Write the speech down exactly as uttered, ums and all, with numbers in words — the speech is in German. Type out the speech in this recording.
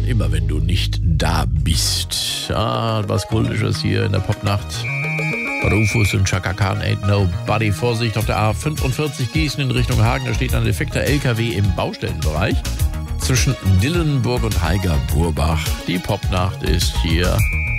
immer wenn du nicht da bist. Ah, was Kultisches hier in der Popnacht. Rufus und Chaka Khan, Ain't Nobody. Vorsicht auf der A fünfundvierzig Gießen in Richtung Hagen. Da steht ein defekter L K W im Baustellenbereich zwischen Dillenburg und Heiger-Burbach. Die Popnacht ist hier